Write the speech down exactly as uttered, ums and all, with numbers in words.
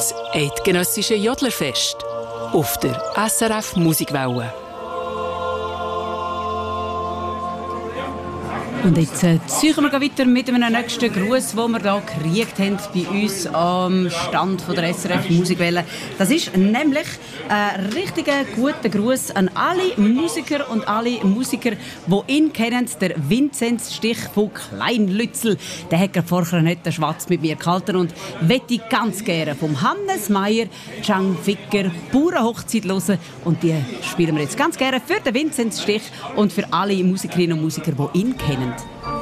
Das eidgenössische Jodlerfest auf der S R F Musikwelle. Und jetzt äh, ziehen wir weiter mit einem nächsten Gruß, den wir hier gekriegt haben bei uns am Stand von der S R F Musikwelle. Das ist nämlich ein richtiger guter Gruß an alle Musiker und alle Musiker, die ihn kennen. Der Vinzenz Stich von Kleinlützel. Der hat gerade vorher nicht den Schwatz mit mir gehalten und möchte ganz gerne vom Hannes Meyer, Can Ficker, Bauernhochzeit hören. Und die spielen wir jetzt ganz gerne für den Vinzenz Stich und für alle Musikerinnen und Musiker, die ihn kennen.